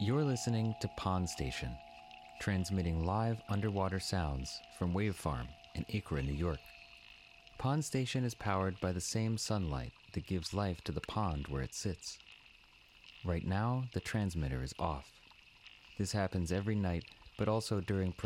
You're listening to Pond Station, transmitting live underwater sounds from Wave Farm in Acra, New York. Pond Station is powered by the same sunlight that gives life to the pond where it sits. Right now, the transmitter is off. This happens every night, but also during